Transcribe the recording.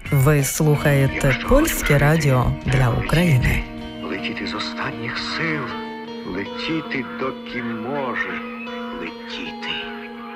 Ви слухаєте Польське радіо для України. Летіти з останніх сил, летіти доки може летіти.